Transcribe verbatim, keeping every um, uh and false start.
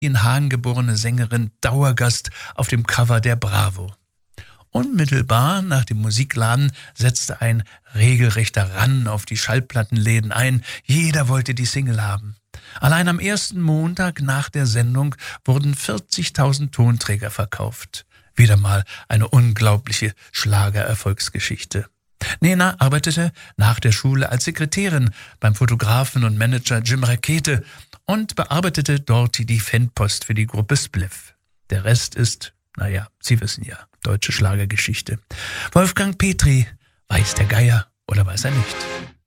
die in Hahn geborene Sängerin Dauergast auf dem Cover der Bravo. Unmittelbar nach dem Musikladen setzte ein regelrechter Run auf die Schallplattenläden ein. Jeder wollte die Single haben. Allein am ersten Montag nach der Sendung wurden vierzigtausend Tonträger verkauft. Wieder mal eine unglaubliche Schlagererfolgsgeschichte. Nena arbeitete nach der Schule als Sekretärin beim Fotografen und Manager Jim Rakete und bearbeitete dort die Fanpost für die Gruppe Spliff. Der Rest ist, naja, Sie wissen ja, deutsche Schlagergeschichte. Wolfgang Petri, weiß der Geier oder weiß er nicht?